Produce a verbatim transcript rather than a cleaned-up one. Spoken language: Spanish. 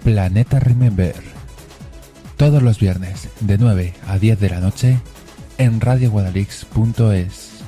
Planeta Remember. Todos los viernes de nueve a diez de la noche en radio guadalix punto es.